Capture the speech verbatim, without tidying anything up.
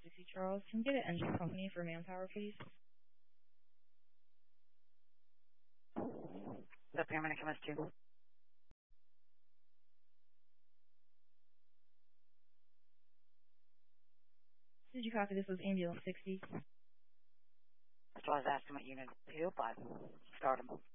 sixty Charles. Can you get an engine company for manpower, please? The paramedic M S two. Did you copy? This was ambulance sixty. That's why I was asking what unit two, but start them.